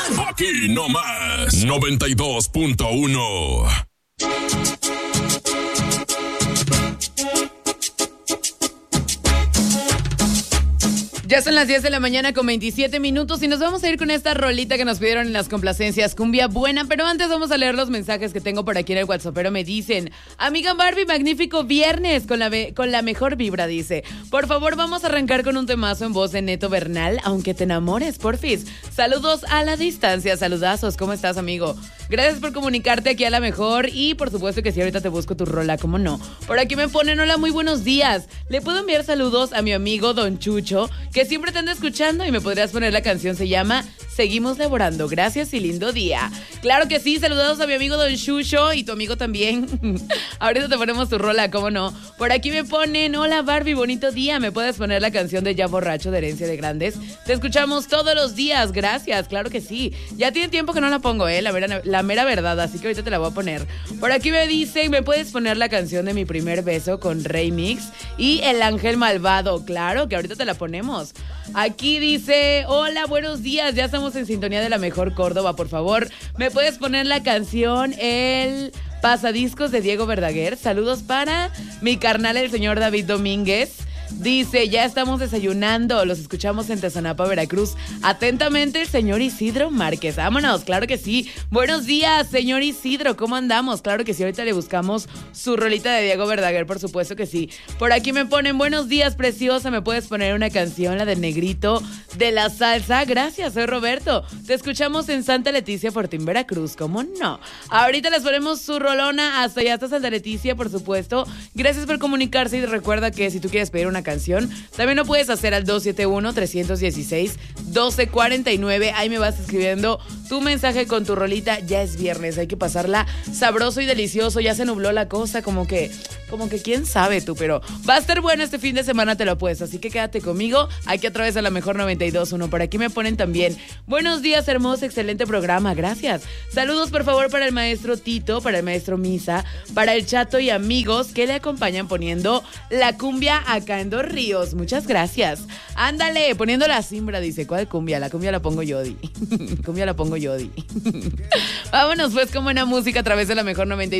Aquí nomás 92.1. Ya son las 10 de la mañana con 27 minutos y nos vamos a ir con esta rolita que nos pidieron en las complacencias, cumbia buena, pero antes vamos a leer los mensajes que tengo por aquí en el WhatsApp. Pero me dicen, amiga Barbie, magnífico viernes con la mejor vibra, dice. Por favor, vamos a arrancar con un temazo en voz de Neto Bernal, aunque te enamores, porfis. Saludos a la distancia, saludazos, ¿cómo estás, amigo? Gracias por comunicarte aquí a la mejor y por supuesto que sí, ahorita te busco tu rola, ¿cómo no? Por aquí me ponen, hola, muy buenos días. Le puedo enviar saludos a mi amigo Don Chucho, que siempre te anda escuchando y me podrías poner la canción, se llama Seguimos Laborando. Gracias y lindo día. Claro que sí, saludos a mi amigo Don Chucho y tu amigo también. Ahorita te ponemos tu rola, ¿cómo no? Por aquí me ponen, hola Barbie, bonito día. ¿Me puedes poner la canción de Ya Borracho de Herencia de Grandes? Te escuchamos todos los días, gracias, claro que sí. Ya tiene tiempo que no la pongo, la mera verdad, así que ahorita te la voy a poner. Por aquí me dicen, ¿me puedes poner la canción de Mi Primer Beso con Rey Mix y El Ángel Malvado? Claro, que ahorita te la ponemos. Aquí dice, hola, buenos días, ya estamos en sintonía de la mejor Córdoba, por favor, ¿me puedes poner la canción El Pasadiscos de Diego Verdaguer? Saludos para mi carnal, el señor David Domínguez. Dice, ya estamos desayunando, los escuchamos en Tezonapa, Veracruz. Atentamente, el señor Isidro Márquez. Vámonos, claro que sí. Buenos días, señor Isidro, ¿cómo andamos? Claro que sí, ahorita le buscamos su rolita de Diego Verdaguer, por supuesto que sí. Por aquí me ponen, buenos días, preciosa, ¿me puedes poner una canción, la de Negrito de la Salsa? Gracias, soy Roberto. Te escuchamos en Santa Leticia, Fortín, Veracruz, ¿cómo no? Ahorita les ponemos su rolona hasta allá, hasta Santa Leticia, por supuesto. Gracias por comunicarse y recuerda que si tú quieres pedir una canción, también lo puedes hacer al 271-316-1249. Ahí me vas escribiendo tu mensaje con tu rolita. Ya es viernes, hay que pasarla sabroso y delicioso. Ya se nubló la cosa, como que quién sabe tú, pero va a estar bueno este fin de semana, te lo puedes, así que quédate conmigo aquí a través de la mejor 92.1. Por aquí me ponen también, buenos días, hermoso, excelente programa, gracias. Saludos por favor para el maestro Tito, para el maestro Misa, para el Chato y amigos que le acompañan poniendo la cumbia acá en Dos Ríos. Muchas gracias. Ándale, poniendo la simbra, dice, ¿cuál cumbia? La cumbia la pongo yo, Di. Cumbia la pongo yo, Di. Vámonos pues con buena música a través de la mejor 92.